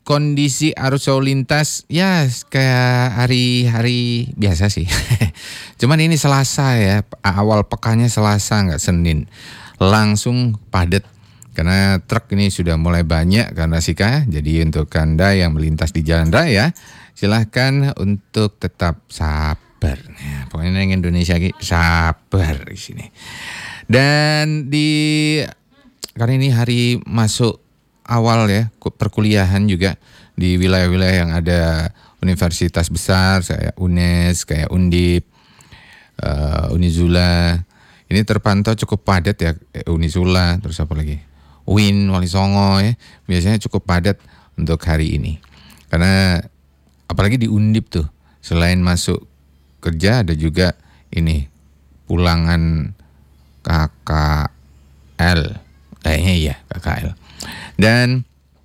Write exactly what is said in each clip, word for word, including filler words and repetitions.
kondisi arus lalu lintas ya kayak hari-hari biasa sih. Cuman ini Selasa ya, awal pekannya Selasa nggak Senin. Langsung padat karena truk ini sudah mulai banyak karena Sika. Jadi untuk Anda yang melintas di jalan raya, silahkan untuk tetap sabar. Ya, pokoknya yang Indonesia ini sabar di sini. Dan di karena ini hari masuk awal ya perkuliahan juga di wilayah-wilayah yang ada universitas besar kayak U N E S, kayak Undip, uh, Unizula. Ini terpantau cukup padat ya, Unizula, terus apa lagi? U I N, Wali Songo ya. Biasanya cukup padat untuk hari ini. Karena apalagi di Undip tuh, selain masuk kerja ada juga ini pulangan K K L. Kayaknya iya, K K L. Dan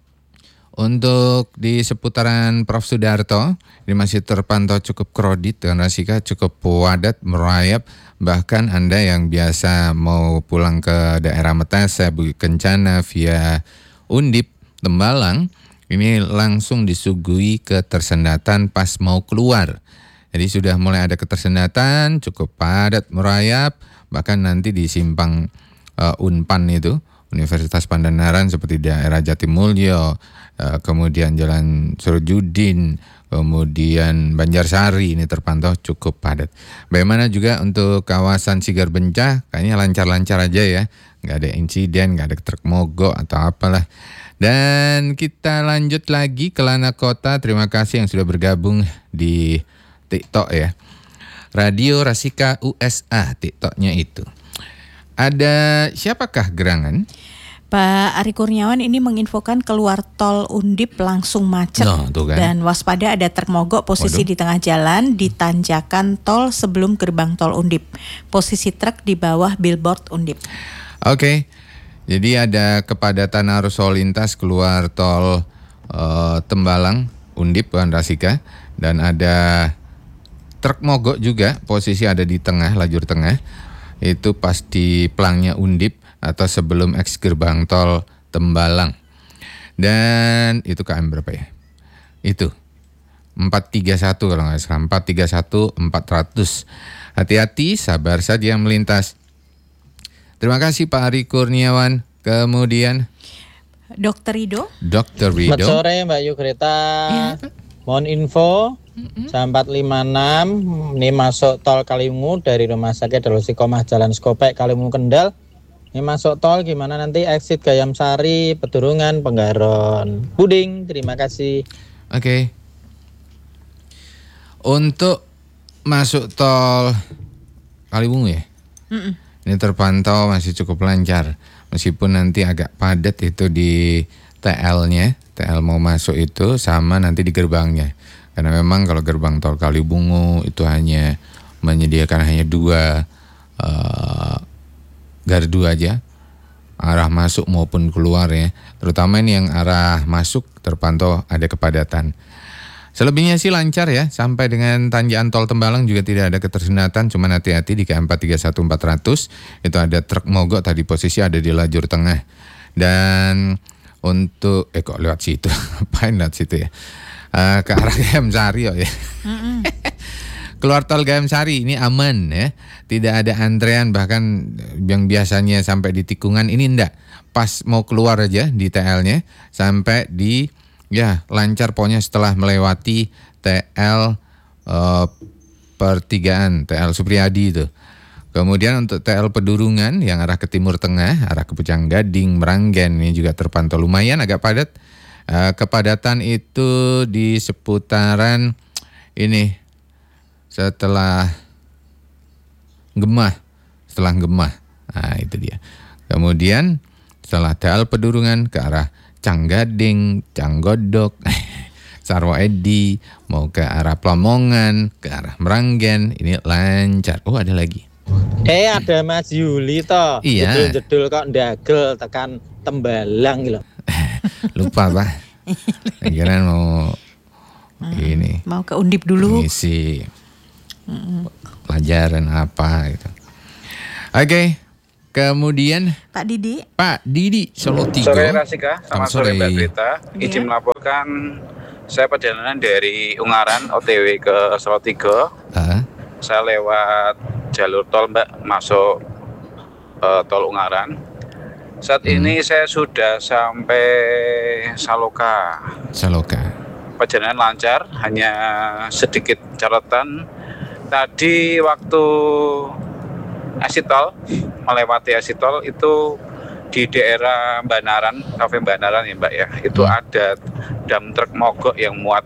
untuk di seputaran Prof Sudarto ini masih terpantau cukup kredit dan Rasika cukup padat merayap. Bahkan Anda yang biasa mau pulang ke daerah Metasa, Bukit Kencana via Undip, Tembalang, ini langsung disuguhi ketersendatan pas mau keluar. Jadi sudah mulai ada ketersendatan, cukup padat merayap. Bahkan nanti di simpang uh, Unpan itu, Universitas Pandanaran seperti daerah Jatimulyo, uh, kemudian Jalan Surojudin, kemudian Banjarsari ini terpantau cukup padat. Bagaimana juga untuk kawasan Sigar Bencah, kayaknya lancar-lancar aja ya, nggak ada insiden, nggak ada truk mogok atau apalah. Dan kita lanjut lagi ke Lana Kota. Terima kasih yang sudah bergabung di TikTok ya. Radio Rasika U S A TikToknya itu. Ada siapakah gerangan? Pak Ari Kurniawan ini menginfokan keluar tol Undip langsung macet oh, kan. Dan waspada ada truk mogok posisi Waduh. Di tengah jalan di tanjakan tol sebelum gerbang tol Undip. Posisi truk di bawah billboard Undip. Oke, okay. Jadi ada kepadatan arus lalu lintas keluar tol uh, Tembalang Undip Buan Rasika dan ada truk mogok juga posisi ada di tengah lajur tengah. Itu pas di pelangnya Undip atau sebelum eks gerbang tol Tembalang. Dan itu K M berapa ya? Itu empat tiga satu kalau nggak salah, empat tiga satu empat ratus. Hati-hati, sabar saja melintas. Terima kasih Pak Ari Kurniawan. Kemudian Dokter Rido. Dokter Rido. Selamat sore Mbak Yukrita. Ya. Mohon info. Mm-hmm. Jam empat lima puluh enam ini masuk tol Kaliwungu dari Rumah Sakit Darul Istiqomah Jalan Skopek Kaliwungu Kendal. Ini masuk tol gimana nanti exit Gayam Sari, Pedurungan, Penggaron, Puding. Terima kasih. Oke. Okay. Untuk masuk tol Kaliwungu ya. Mm-mm. Ini terpantau masih cukup lancar. Meskipun nanti agak padat itu di T L-nya, T L mau masuk itu sama nanti di gerbangnya. Karena memang kalau gerbang tol Kaliwungu itu hanya menyediakan hanya dua uh, gardu aja, arah masuk maupun keluar ya. Terutama ini yang arah masuk terpantau ada kepadatan. Selebihnya sih lancar ya, sampai dengan tanjakan tol Tembalang juga tidak ada ketersendatan, cuma hati-hati di K M empat tiga satu empat ratus itu ada truk mogok tadi posisi ada di lajur tengah. Dan untuk eh kok lewat situ, apain lewat situ ya? Uh, ke arah Gayam Sari oh ya. Keluar tol Gayam Sari ini aman ya. Tidak ada antrean, bahkan yang biasanya sampai di tikungan ini enggak. Pas mau keluar aja di T L-nya sampai di ya lancar pokoknya setelah melewati T L uh, pertigaan T L Supriyadi itu. Kemudian untuk T L Pedurungan yang arah ke timur tengah, arah ke Pucang Gading, Meranggen ini juga terpantau lumayan agak padat. Uh, kepadatan itu di seputaran ini setelah Gemah, setelah Gemah, nah itu dia. Kemudian setelah T L Pedurungan ke arah Canggading, Canggodok, Sarwo Edi, mau ke arah Plamongan, ke arah Meranggen, ini lancar. Oh ada lagi. Eh ada Mas Yuli toh. Iya. Jedul-jedul kok ndagel tekan Tembalang gitu. Lupa Pak. Kira mau hmm, ini. Mau ke Undip dulu. Ngisi hmm. pelajaran apa gitu. Oke. Okay. Kemudian Pak Didi. Pak Didi Solo tiga. Sore Rasika, selamat sore Mbak Grita. Izin Iya. melaporkan saya perjalanan dari Ungaran O T W ke Solo tiga. Ah, Saya lewat jalur tol Mbak, masuk uh, tol Ungaran. Saat Hmm. ini saya sudah sampai Saloka. Saloka. Perjalanan lancar, hanya sedikit catatan. Tadi waktu exit tol, melewati exit tol itu di daerah Banaran, kafe Banaran ya Mbak ya, itu Hmm. ada dam truk mogok yang muat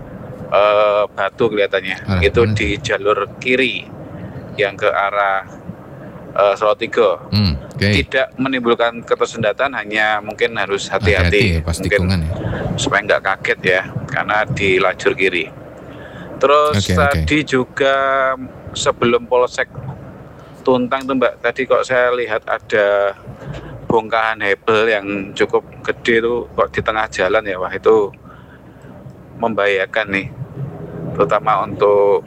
eh, batu kelihatannya. Arah Itu mana? di jalur kiri yang ke arah eh, Solo tiga. Hmm, oke. Tidak menimbulkan ketersendatan, hanya mungkin harus Hati-hati hati-hati, ya pas mungkin tikungan ya. supaya nggak kaget ya, karena di lajur kiri. Terus Oke, oke. tadi juga sebelum Polsek Tuntang tuh Mbak, tadi kok saya lihat ada bongkahan hebel yang cukup gede tuh kok di tengah jalan ya, wah itu membahayakan nih, terutama untuk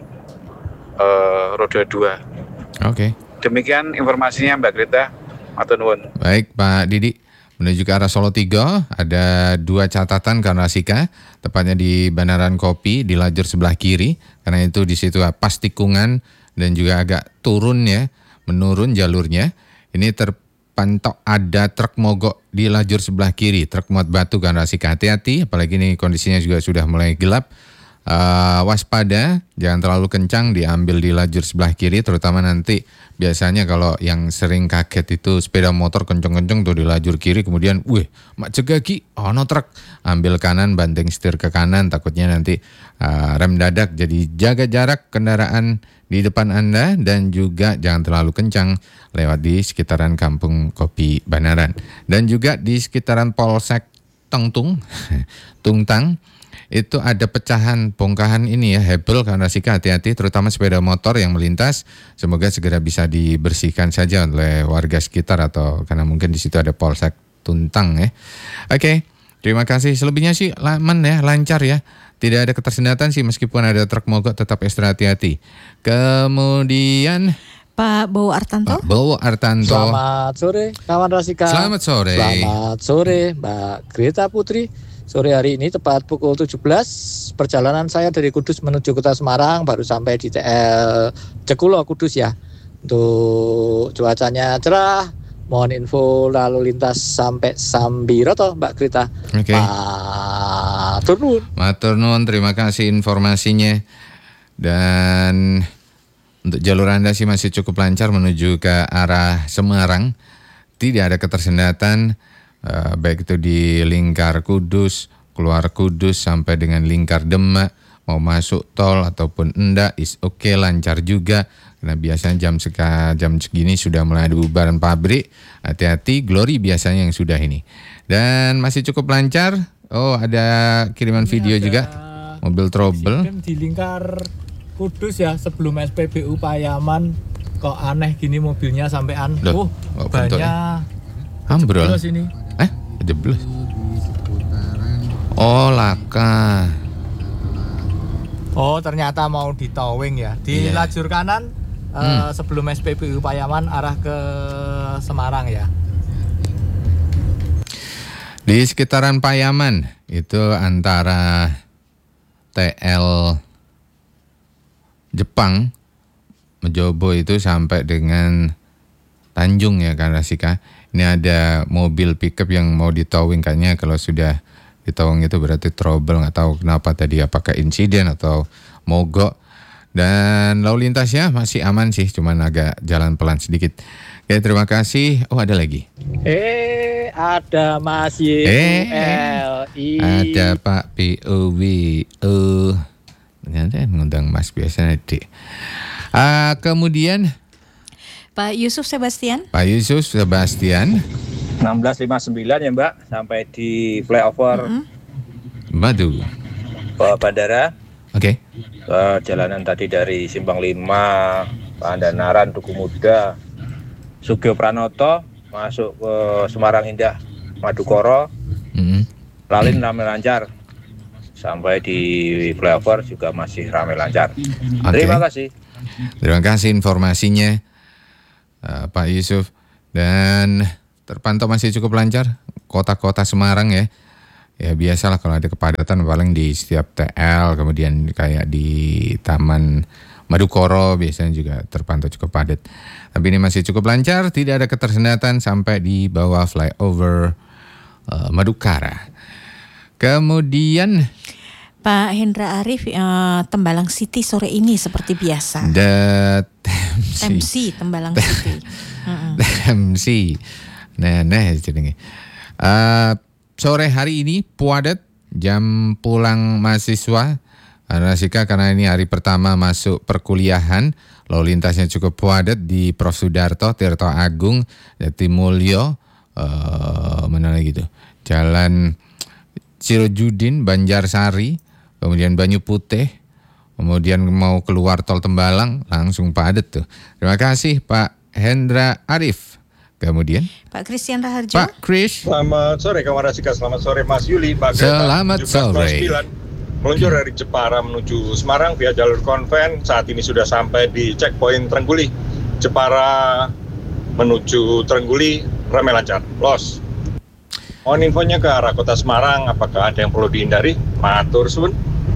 eh, roda dua. Oke. Demikian informasinya Mbak Grita, matur nuwun. Baik Pak Didi, menuju ke arah Solo tiga ada dua catatan Karnasika, tepatnya di Banaran Kopi di lajur sebelah kiri, karena itu di situ pas tikungan dan juga agak turun ya, menurun jalurnya. Ini terpantau ada truk mogok di lajur sebelah kiri, truk muat batu Karnasika. Hati-hati, apalagi ini kondisinya juga sudah mulai gelap. Uh, waspada, jangan terlalu kencang diambil di lajur sebelah kiri, terutama nanti biasanya kalau yang sering kaget itu sepeda motor kenceng-kenceng tuh di lajur kiri, kemudian wih mak cegaki, oh no truk, ambil kanan, banting setir ke kanan, takutnya nanti uh, rem dadak. Jadi jaga jarak kendaraan di depan Anda dan juga jangan terlalu kencang lewat di sekitaran Kampung Kopi Banaran dan juga di sekitaran Polsek Tengtung Tungtang. Itu ada pecahan bongkahan ini ya, hebel Karnasika, hati-hati terutama sepeda motor yang melintas. Semoga segera bisa dibersihkan saja oleh warga sekitar atau karena mungkin di situ ada Polsek Tuntang ya. Oke, terima kasih. Selebihnya sih aman ya, lancar ya. Tidak ada ketersendatan sih meskipun ada truk mogok, tetap ekstra hati-hati. Kemudian Pak Bowo Artanto. Pak Bowo Artanto. Selamat sore kawan Rasika. Selamat sore. Selamat sore Mbak Grita Putri. Sore hari ini tepat pukul tujuh belas, perjalanan saya dari Kudus menuju kota Semarang baru sampai di T L Cekulo Kudus ya. Untuk cuacanya cerah, mohon info lalu lintas sampai Sambiroto Mbak Grita. Oke. Matur nuwun. Matur nuwun, terima kasih informasinya. Dan untuk jalur Anda sih masih cukup lancar menuju ke arah Semarang. Tidak ada ketersendatan. Uh, baik itu di lingkar Kudus, keluar Kudus sampai dengan lingkar Demak, mau masuk tol ataupun enggak, is oke okay, lancar juga. Karena biasanya jam seka, jam segini sudah mulai ada bubaran pabrik. Hati-hati, Glory biasanya yang sudah ini. Dan masih cukup lancar. Oh, ada kiriman Ini video ada juga, mobil trouble. insiden di lingkar Kudus ya, sebelum S P B U Payaman. Kok aneh gini mobilnya sampean. Loh, Oh, kok bentuknya? banyak Ambrol. jeblos ini. Eh, jeblos. Oh, laka. Oh, ternyata mau di towing ya. Di Iya. lajur kanan eh, Hmm. sebelum S P B U Payaman arah ke Semarang ya. Di sekitaran Payaman itu antara T L Jepang Mejobo itu sampai dengan Tanjung ya Karnasika. Ini ada mobil pickup yang mau ditowing, kayaknya kalau sudah ditowing itu berarti trouble, nggak tahu kenapa tadi, apakah insiden atau mogok. Dan lalu lintasnya masih aman sih, cuman agak jalan pelan sedikit. Oke, terima kasih. Oh, ada lagi. Eh, ada Mas Y Eh, U L I. Ada Pak P O W. Oh, ternyata mengundang Mas biasanya Dik. Ah, kemudian Pak Yusuf Sebastian. Pak Yusuf Sebastian. enam belas lima puluh sembilan ya Mbak, sampai di flyover Badu. ke bandara. Oke. Perjalanan tadi dari Simpang lima, Pandanaran, Tugu Muda, Sugio Pranoto, masuk ke Semarang Indah, Madukoro, Mm-mm. Lalin ramai lancar. Sampai di flyover juga masih ramai lancar. Oke. Terima kasih. Terima kasih informasinya, uh, Pak Yusuf. Dan terpantau masih cukup lancar kota-kota Semarang ya. Ya biasalah kalau ada kepadatan paling di setiap T L, kemudian kayak di Taman Madukoro biasanya juga terpantau cukup padat. Tapi ini masih cukup lancar, tidak ada ketersendatan sampai di bawah flyover uh, Madukara. Kemudian Pak Hendra Arif, uh, Tembalang City sore ini seperti biasa. The T M C Tembalang City. T M C. Nah, nah jenenge. Uh, sore hari ini padat jam pulang mahasiswa. Rasika karena ini hari pertama masuk perkuliahan, lalu lintasnya cukup padat di Prof Sudarto, Tirto Agung, Jatimulyo, uh, mana lagi tuh? Jalan Sirojudin, Banjarsari, kemudian Banyu Putih, kemudian mau keluar tol Tembalang langsung padat tuh. Terima kasih Pak Hendra Arif. Kemudian Pak Christian Raharjo. Pak Kris. Selamat sore kawan Rasika, selamat sore Mas Yuli. Pak Selamat sore. Meluncur dari Jepara menuju Semarang via jalur konven, saat ini sudah sampai di checkpoint Trengguli. Jepara menuju Trengguli ramai lancar, los. Mohon infonya ke arah kota Semarang, apakah ada yang perlu dihindari? Matur suwun.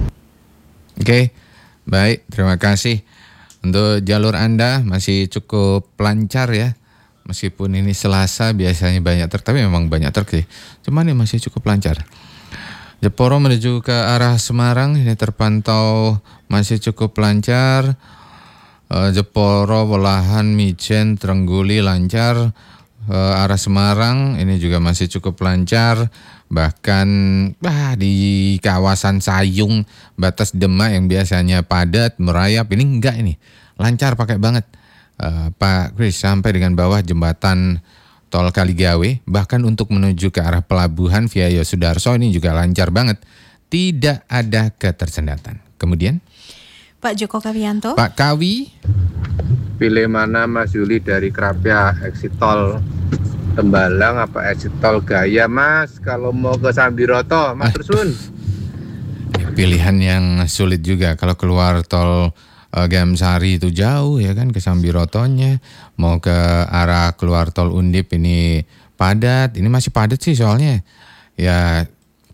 Oke, baik, terima kasih. Untuk jalur Anda masih cukup lancar ya. Meskipun ini Selasa biasanya banyak truk, tapi memang banyak truk sih. Cuman ini masih cukup lancar. Jeporo menuju ke arah Semarang ini terpantau masih cukup lancar. Uh, Jeporo, Welahan, Mijen, Trengguli lancar. Uh, arah Semarang ini juga masih cukup lancar. Bahkan bah, di kawasan Sayung, batas Demak yang biasanya padat, merayap, ini enggak ini. Lancar pakai banget. Uh, Pak Kris sampai dengan bawah jembatan Tol Kaligawe, bahkan untuk menuju ke arah pelabuhan via Yosudarso ini juga lancar banget. Tidak ada ketersendatan. Kemudian Pak Joko Kawianto. Pak Kawi. Pilih mana Mas Yuli dari Krapia, exit tol Tembalang apa exit tol Gaya Mas? Kalau mau ke Sambiroto, Mas Tersun. Pilihan yang sulit juga kalau keluar tol uh, Gamsari itu jauh ya kan ke Sambirotonya. Mau ke arah keluar tol Undip ini padat. Ini masih padat sih soalnya. Ya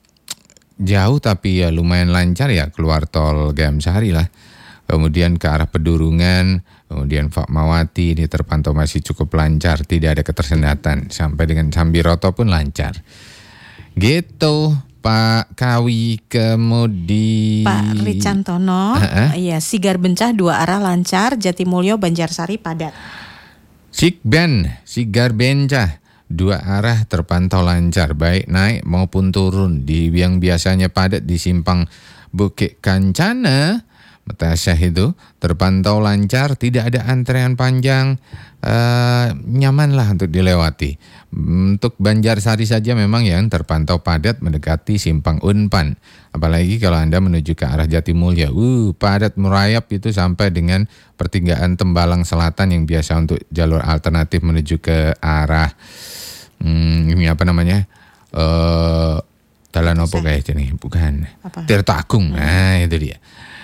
jauh tapi ya lumayan lancar ya keluar tol Gamsari lah. Kemudian ke arah Pedurungan, kemudian Fatmawati ini terpantau masih cukup lancar, tidak ada ketersendatan. Sampai dengan Sambiroto pun lancar. Gitu Pak Kawi. Kemudian Pak Ricantono. Iya, Sigar Bencah dua arah lancar, Jatimulyo Banjarsari padat. Sigben, Sigar Bencah dua arah terpantau lancar, baik naik maupun turun. Di yang biasanya padat di simpang Bukit Kancana Metasyah itu terpantau lancar, tidak ada antrean panjang, uh, nyaman lah untuk dilewati. Untuk Banjarsari saja memang yang terpantau padat mendekati simpang Unpan. Apalagi kalau Anda menuju ke arah Jatimulyo, uh, padat merayap itu sampai dengan pertigaan Tembalang Selatan yang biasa untuk jalur alternatif menuju ke arah hmm, ini apa namanya? Uh, Dalan opo guys ini? Bukan. Tirto Agung. Nah, itu dia.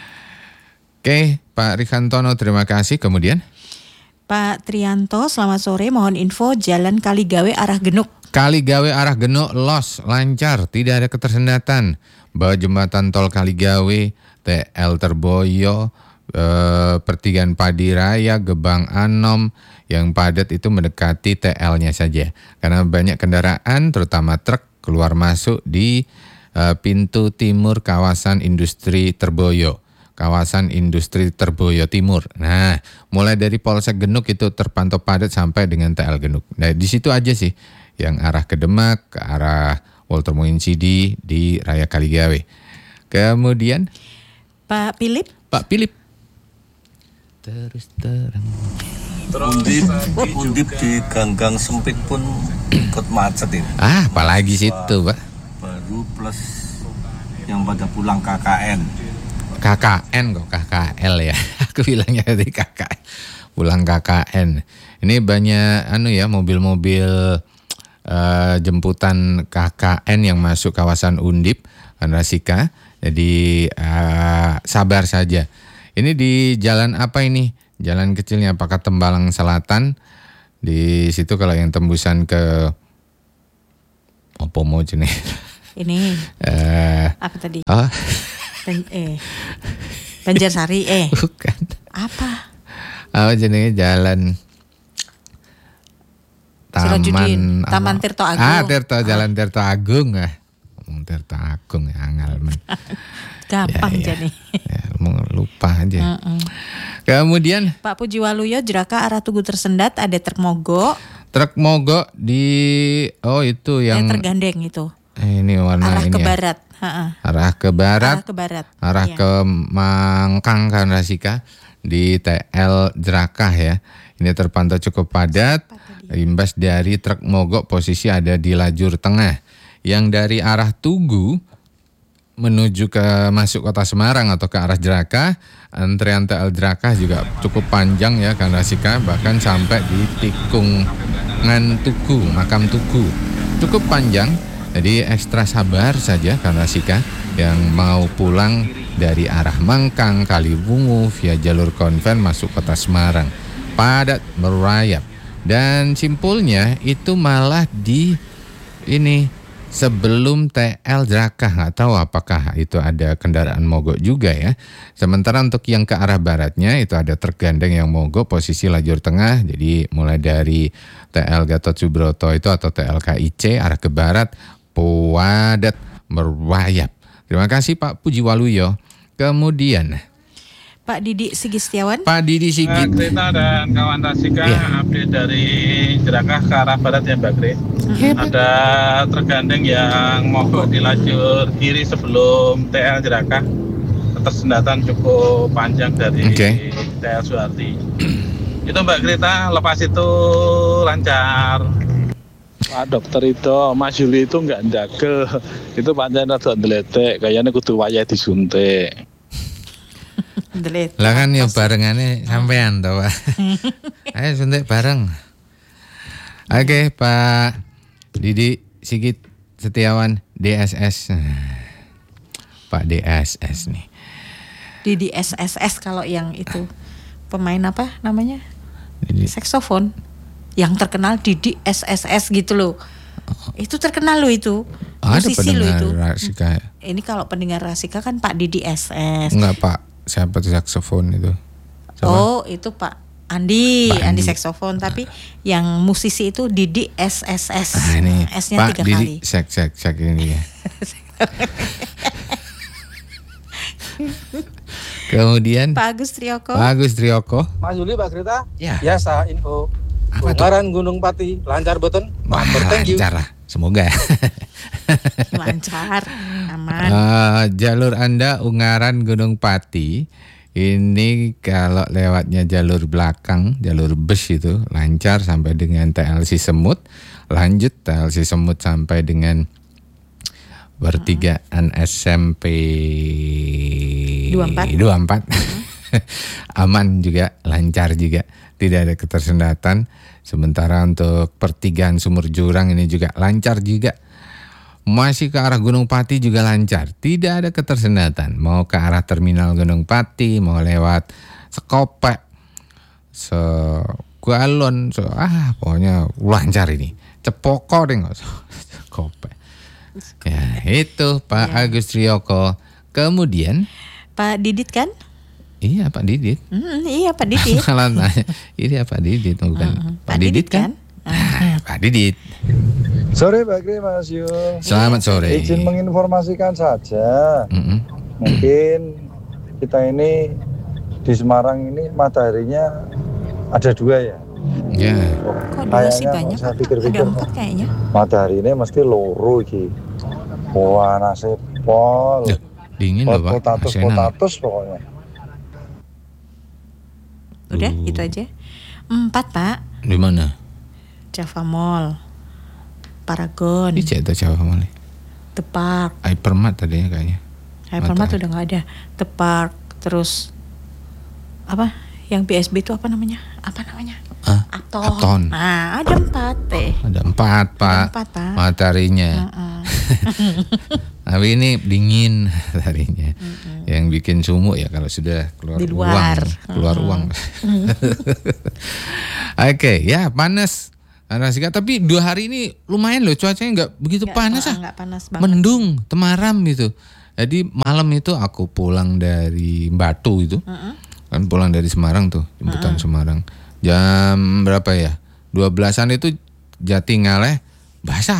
Oke, Pak Rikantono terima kasih. Kemudian Pak Trianto, selamat sore. Mohon info jalan Kaligawe arah Genuk. Kaligawe arah Genuk los, lancar, tidak ada ketersendatan. Bawah jembatan tol Kaligawe, T L Terboyo, eh, pertigaan Padi Raya, Gebang Anom, yang padat itu mendekati T L-nya saja. Karena banyak kendaraan, terutama truk, keluar masuk di eh, pintu timur kawasan industri Terboyo. Kawasan industri Terboyo Timur. Nah, mulai dari Polsek Genuk itu terpantau padat sampai dengan T L Genuk. Nah, di situ aja sih yang arah ke Demak, ke arah Walter Moinsidi di Raya Kaligawe. Kemudian Pak Philip. Pak Philip. Terus terang. Undip, undip di ganggang sempit pun ikut macet ini. Ah, apalagi situ, Pak. Baru plus yang pada pulang K K N. K K N kok K K L ya. Aku bilangnya tadi K K N. Pulang K K N. Ini banyak anu ya mobil-mobil uh, jemputan K K N yang masuk kawasan Undip, Rasika. Jadi uh, sabar saja. Ini di jalan apa ini? Jalan kecilnya apakah Tembalang Selatan? Di situ kalau yang tembusan ke apa mau jenis? Ini Eh, apa tadi? oh, Ban- eh Banjarsari eh bukan. apa? Apa jenisnya jalan Sirajudin, Taman Taman apa? Tirto Agung. Ah, Tirto, Jalan Tirto Agung ah. Ngomong Tirto Agung ya angal men. Gampang Ya, ya. jadi. Ya, mau lupa aja. Mm-mm. Kemudian Pak Pujiwaluyo, Jeraka arah Tugu tersendat, ada truk mogok truk mogok di oh itu yang, yang tergandeng itu. eh, ini warna Arah ini ke ya. barat. Ha-ha. Arah ke barat. Arah ke barat. Arah Iya. ke Mangkang Kanrasika di T L Jerakah ya. Ini terpantau cukup padat. Imbas dari truk mogok posisi ada di lajur tengah. Yang dari arah Tugu menuju ke masuk kota Semarang atau ke arah Jerakah, antrean T L Jerakah juga cukup panjang ya Kanrasika, bahkan sampai di tikungan Tugu, makam Tugu. Cukup panjang. Jadi ekstra sabar saja Kanrasika yang mau pulang dari arah Mangkang, Kaliwungu via jalur konven masuk kota Semarang. Padat merayap. Dan simpulnya itu malah di ini sebelum T L Jerakah, nggak tahu apakah itu ada kendaraan mogok juga ya. Sementara untuk yang ke arah baratnya itu ada truk gandeng yang mogok posisi lajur tengah. Jadi mulai dari T L Gatot Subroto itu atau T L K I C arah ke barat padat merayap. Terima kasih Pak Pujiwaluyo. Kemudian Pak Didi Sigi Setiawan. Pak Didi Sigit. Mbak Greta dan kawan Rasika, Iya. update dari Jerakah ke arah barat ya Mbak Gre. Ada tergandeng yang mogok di lajur kiri sebelum T L Jerakah. Ketersendatan cukup panjang dari Oke. T L Suharti. Itu Mbak Greta, lepas itu lancar. Pak dokter itu, Mas Yuli itu enggak ndagel. Itu pancen rada ndletek, kayaknya kudu wayah disuntik. Delet. Lah kan ya barengannya sampean toh Pak. Ayo suntik bareng. Oke Pak Didi Sigit Setiawan D S S. Pak D S S nih. Didi S S S kalau yang itu pemain apa namanya? Didi. Saksofon. Yang terkenal Didi S S S gitu loh. Itu terkenal loh itu. Ada Musisi loh pendengar itu. Rasika. Ini kalau pendengar Rasika kan Pak Didi S S. Enggak Pak, siapa tuh saksofon itu? Siapa? Oh, itu Pak Andi, Pak Andi Andi. saksofon, tapi yang musisi itu Didi S S S. Ah, ini S-nya Pak tiga Didi kali. sek sek sek ini ya. Kemudian Pak Agus Trioko. Pak Agus Trioko. Mas Yuli, Pak Greta, Ya. biasa info. Apa tuh? Bongkaran Gunung Pati, lancar boten? Wah, Matur, thank you. lancar lah. Semoga. Lancar, aman. Eh, jalur Anda Ungaran Gunung Pati ini kalau lewatnya jalur belakang, jalur bus itu lancar sampai dengan T L Cisemut, lanjut T L Cisemut sampai dengan pertigaan S M P dua puluh empat. dua puluh empat. Aman juga, lancar juga, tidak ada ketersendatan. Sementara untuk pertigaan Sumur Jurang ini juga lancar juga. Masih ke arah Gunung Pati juga lancar, tidak ada ketersendatan. Mau ke arah terminal Gunung Pati, mau lewat Sekopek, Segalon, se ah pokoknya lancar ini. Cepoko deh nggak Sekopek. Ya itu Pak Ya. Agus Trioko. Kemudian, Pak Didit kan? iya Pak Didit. Hmm, iya Pak Didit. Malah nanya, ini Pak Didit bukan Mm-mm. Pak Didit kan? Ah, Pak Didit. Sore Pak Gri, Mas Yu. Selamat sore. Izin menginformasikan saja. Mm-mm. Mungkin kita ini di Semarang ini mataharinya ada dua ya. Ya. Kok dua sih Kayaknya banyak? saya Pak? pikir-pikir, Ada empat kayaknya. matahari ini mesti loro iki. Wah, nasib pol. Duh, dingin loh Pak. Potatus Asinan. potatus pokoknya. Udah, Uh. itu aja. Empat Pak. Di mana? Java Mall, Paragon, Di Jatuh Jawa Mall. The Park. Hypermart tadinya kayaknya. Hypermart Matahari. udah nggak ada. The Park, terus apa? Yang B S B itu apa namanya? Apa namanya? Ah, Aton. Aton. Nah, ada empat teh. Ada empat Pak. empat, Pak. Mataharinya. Heeh. Tapi ini dingin mataharinya. Yang bikin sumuk ya kalau sudah keluar Di luar. uang, keluar Mm-mm. uang. Oke, ya panas. Rasika, tapi dua hari ini lumayan loh cuacanya nggak begitu Nggak, panas oh, ah. nggak panas banget. Mendung, temaram gitu. Jadi malam itu aku pulang dari Batu itu. Uh-uh. Kan pulang dari Semarang tuh, jemputan uh-uh. Semarang. Jam berapa ya? dua belasan itu Jatingaleh basah.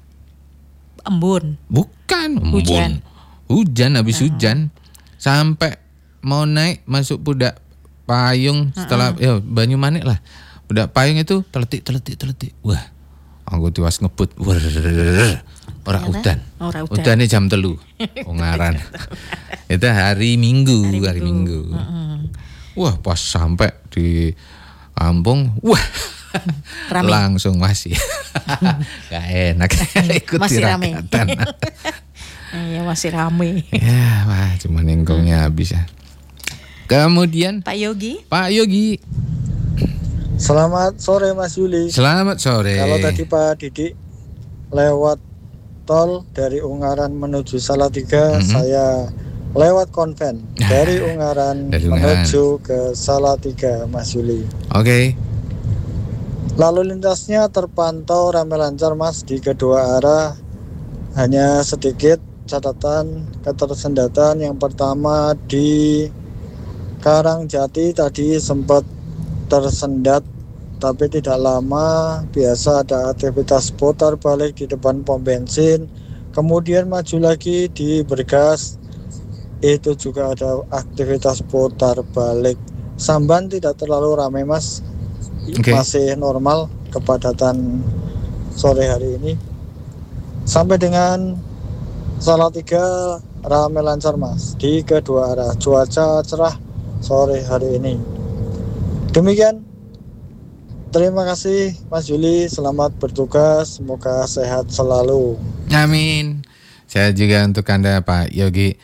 Embun. Bukan, embun. Hujan. Hujan habis uh-huh. hujan sampai mau naik masuk Pudak Payung setelah uh-uh. ya Banyumanik lah. Pudak Payung itu teletik-teletik-teletik. Wah, aku tiwas ngebut. Ora udan. Ora udan. Udane jam telu. Ungaran. Itu hari Minggu, hari, hari Minggu. Minggu. Uh-uh. Wah, pas sampai di kampung, wah. Rame. Langsung masih. Gak enak ikut masih rame. Ya masih rame. Ya, wah, cuma nengkongnya hmm. habis ya. Kemudian Pak Yogi. Pak Yogi. Selamat sore Mas Yuli. Selamat sore. Kalau tadi Pak Didik lewat tol dari Ungaran menuju Salatiga, mm-hmm. saya lewat konven dari Ungaran dari menuju ke Salatiga, Mas Yuli. Oke. Okay. Lalu lintasnya terpantau ramai lancar Mas di kedua arah. Hanya sedikit catatan ketersendatan. Yang pertama di Karangjati tadi sempat tersendat tapi tidak lama. Biasa ada aktivitas putar balik di depan pom bensin, kemudian maju lagi di Bergas, itu juga ada aktivitas putar balik. Samban tidak terlalu ramai Mas, okay. Masih normal kepadatan sore hari ini. Sampai dengan Salatiga ramai lancar Mas di kedua arah. Cuaca cerah sore hari ini. Demikian, terima kasih Mas Yuli, selamat bertugas, semoga sehat selalu. Amin. Saya juga untuk Anda Pak Yogi.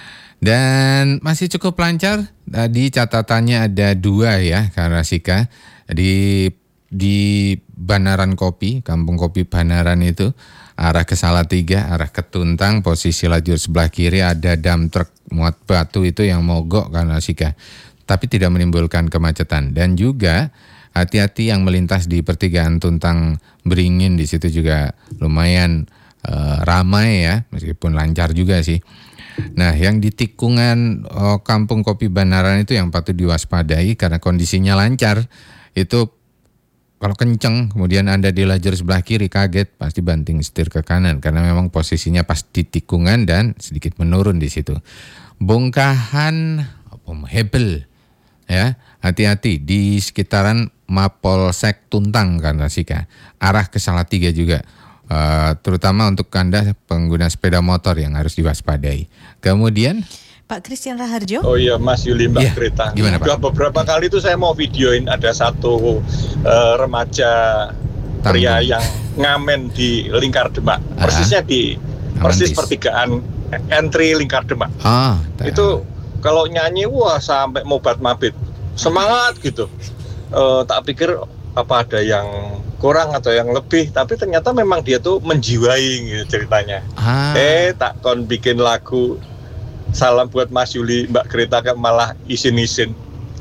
Dan masih cukup lancar. Tadi catatannya ada dua ya, Karasika. Di di Banaran Kopi, Kampung Kopi Banaran itu, arah ke Salatiga, arah ke Tuntang, posisi lajur sebelah kiri ada dam truk muat batu itu yang mogok Karasika. Tapi tidak menimbulkan kemacetan. Dan juga hati-hati yang melintas di pertigaan Tuntang Beringin, di situ juga lumayan uh, ramai ya, meskipun lancar juga sih. Nah, yang di tikungan oh, Kampung Kopi Banaran itu yang patut diwaspadai karena kondisinya lancar. Itu kalau kenceng, kemudian Anda di lajur sebelah kiri kaget, pasti banting setir ke kanan karena memang posisinya pas di tikungan dan sedikit menurun di situ. Bongkahan Hebel. Ya, hati-hati di sekitaran Mapolsek Tuntang Karasika, arah ke Salatiga juga, uh, terutama untuk Anda pengguna sepeda motor yang harus diwaspadai. Kemudian Pak Christian Raharjo. Oh iya Mas Yuli Mbak ya, Greta. Gimana Pak? Sudah beberapa kali itu saya mau videoin ada satu uh, remaja Tanggung. pria yang ngamen di Lingkar Demak, ah, persisnya di persis pertigaan entry Lingkar Demak. Ah, itu kalau nyanyi wah sampai mobat mabit, semangat gitu. Uh, tak pikir apa ada yang kurang atau yang lebih, tapi ternyata memang dia tuh menjiwai gitu ceritanya. Ah. Eh tak kon bikin lagu salam buat Mas Yuli, Mbak Greta kan malah isin-isin.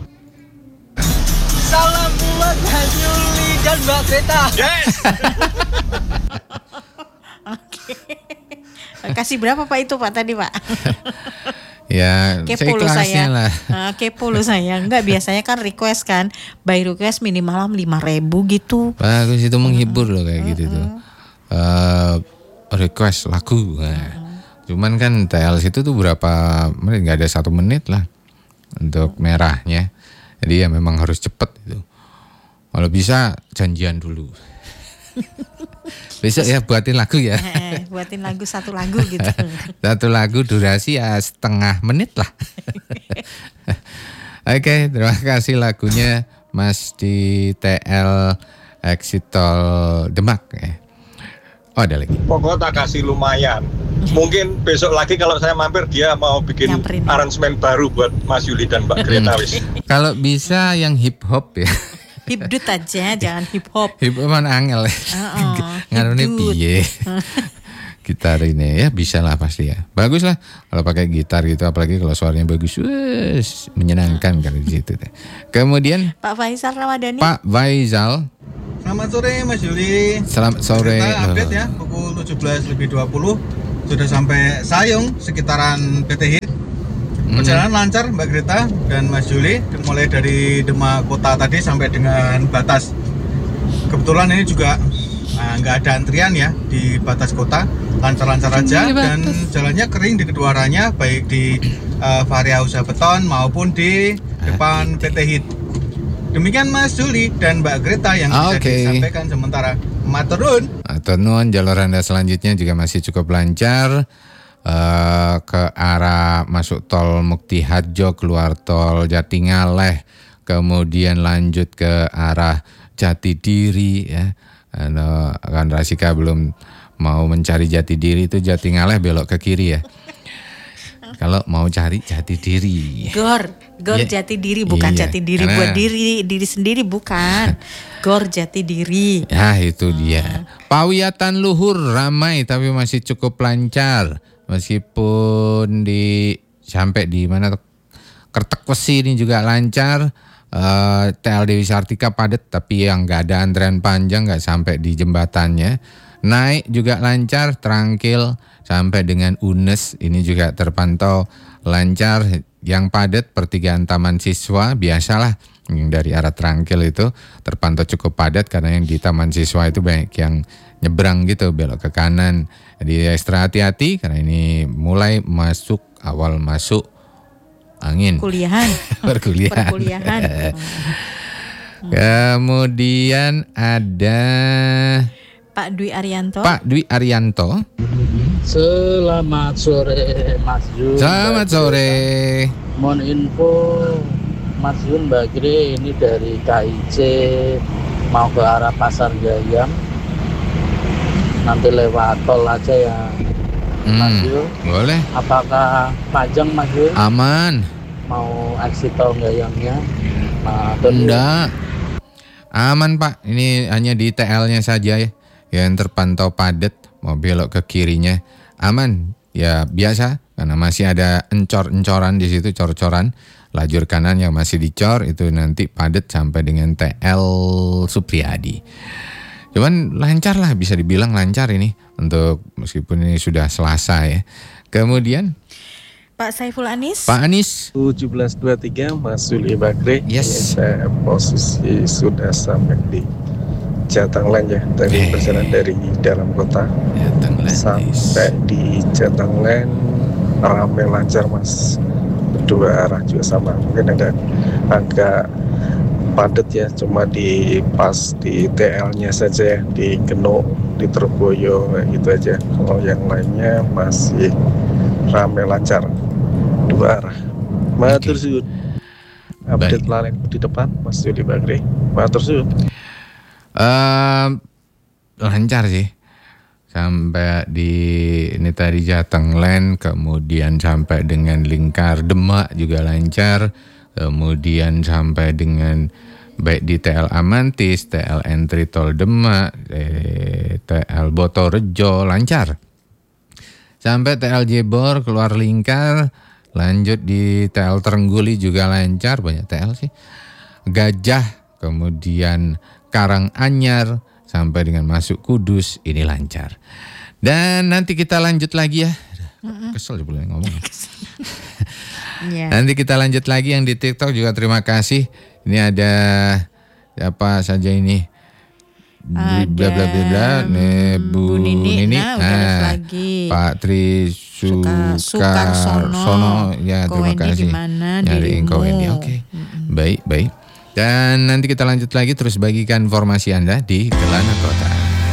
Salam buat Mas Yuli dan Mbak Greta. Yes. Oke. Kasih berapa Pak itu Pak tadi Pak? Ya, kepo lu saya lah. Uh, kepo lu saya. Enggak, biasanya kan request kan, by request minimal lima ribu gitu. Bagus, itu menghibur loh kayak uh-uh. gitu tuh. Uh, request lagu. Nah. Uh-uh. Cuman kan T L situ tuh berapa menit, enggak ada satu menit lah untuk uh-uh. merahnya. Jadi ya memang harus cepet itu. Kalau bisa janjian dulu. Besok ya buatin lagu ya. Eh, buatin lagu satu lagu gitu. Satu lagu durasi ya setengah menit lah. Oke, terima kasih lagunya Mas di T L Exit Tol Demak ya. Oh ada lagi. Pokoknya tak kasih lumayan. Mungkin besok lagi kalau saya mampir dia mau bikin Nyamperin. aransemen baru buat Mas Yuli dan Mbak Greta wis. Kalau bisa yang hip hop ya. Hipdut aja, jangan hip hop. Hip hop kan angel. Heeh. Ngarone piye. gitar ini ya bisa lah pasti ya. Bagus lah kalau pakai gitar gitu, apalagi kalau suaranya bagus, wes, menyenangkan kali di situ. Kemudian Pak Faisal Ramadhani. Pak Faisal. Selamat sore Mas Yuli. Selamat sore. Kita update ya pukul tujuh belas lebih dua puluh sudah sampai Sayung sekitaran P T H I T. Perjalanan hmm. lancar Mbak Greta dan Mas Yuli, mulai dari Demak Kota tadi sampai dengan batas. Kebetulan ini juga nggak nah, ada antrian ya di batas kota, lancar-lancar aja dan jalannya kering di kedua arahnya, baik di uh, Varia Usaha Beton maupun di depan P T H I T. Demikian Mas Juli dan Mbak Greta yang bisa okay. disampaikan sementara. Maturun. Maturun, jalur Anda selanjutnya juga masih cukup lancar. Uh, ke arah masuk tol Mukti Harjo, keluar tol Jatingaleh, kemudian lanjut ke arah Jatidiri ya. Ano, kan Rasika belum mau mencari Jatidiri, itu Jatingaleh belok ke kiri ya. Kalau mau cari Jatidiri. Gor, Gor yeah. Jatidiri bukan iya, Jatidiri karena... buat diri diri sendiri bukan. Gor Jatidiri. Ya itu dia. Pawiatan Luhur ramai tapi masih cukup lancar. Meskipun di sampai di mana Kertek Wesi ini juga lancar, uh, T L Dewi Sartika padat tapi yang nggak ada antrean panjang, nggak sampai di jembatannya. Naik juga lancar, Trangkil sampai dengan Unes ini juga terpantau lancar. Yang padat pertigaan Taman Siswa biasalah, yang dari arah Trangkil itu terpantau cukup padat karena yang di Taman Siswa itu banyak yang nyebrang gitu, belok ke kanan. Jadi ekstra hati-hati karena ini mulai masuk, awal masuk angin. Kuliahan. Perkuliahan. Perkuliahan. Kemudian ada Pak Dwi Arianto. Pak Dwi Arianto. Selamat sore Mas Yun. Selamat sore. Mohon info Mas Yun Bagri ini dari K I C mau ke arah Pasar Gayam. Nanti lewat tol aja ya hmm, Mas Yul. Boleh. Apakah panjang Mas Yul? Aman. Mau exit tol Gayamnya? Nah, enggak. Aman Pak. Ini hanya di T L-nya saja ya yang terpantau padat. Mau belok ke kirinya aman. Ya biasa karena masih ada encor-encoran di situ, cor-coran. Lajur kanan yang masih dicor itu nanti padat sampai dengan T L Supriyadi. Cuman lancar lah, bisa dibilang lancar ini untuk meskipun ini sudah Selasa ya. Kemudian Pak Saiful Anis. Pak Anis. tujuh belas dua puluh tiga Mas Suli Bakri. Yes. Saya posisi sudah sampai di Jatanglen ya. Tadi perjalanan dari dalam kota Jatanglen, sampai di Jatanglen ramai lancar Mas. Kedua arah juga sama. Mungkin ada agak padat ya, cuma di pas di T L-nya saja ya, di Genuk, di Terboyo gitu aja. Kalau yang lainnya masih ramai lancar dua arah. Matur suwun. Update lain di depan Mas Yudi Bagri. Matur suwun. Uh, lancar sih. Sampai di ini tadi Jatanglen, kemudian sampai dengan Lingkar Demak juga lancar. Kemudian sampai dengan baik di T L Amantis, T L Entry Tol Demak, eh, T L Botorejo lancar. Sampai T L Jebor keluar Lingkar, lanjut di T L Trengguli juga lancar, banyak T L sih. Gajah, kemudian Karanganyar sampai dengan masuk Kudus ini lancar. Dan nanti kita lanjut lagi ya. Kesel boleh ngomong. Yeah. Nanti kita lanjut lagi yang di TikTok juga terima kasih. Ini ada siapa saja ini? Bla bla bla bla, ne Bu Nini, Nini. Nah, nah Pak Tri Sukarsono, ya terima kasih. Nyari info ini, oke. Okay. Mm-hmm. Baik baik. Dan nanti kita lanjut lagi terus bagikan informasi Anda di Kelana Kota.